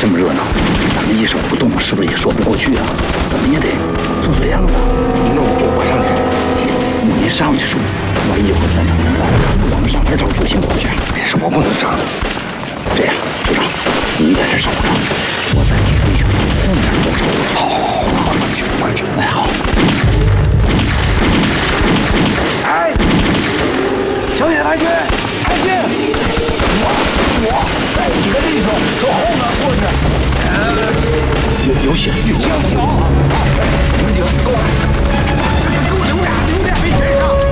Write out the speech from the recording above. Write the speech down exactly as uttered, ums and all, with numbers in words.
这么热闹，咱们一手不动，是不是也说不过去啊？怎么也得做做样子。 那我上去， 你上去说，万一一会儿散场人来，我们上边找主心骨去。 这事我不能上。 这样，组长，你在这守着，我在几个远后面多守。好，好，好，好，慢去，慢去。哎，好。 哎，小野太君，太君，我我带几个弟兄从后面过去。呃， 有有血，有血。 这么高啊！你们几个过来，给我留点，留点，没血上。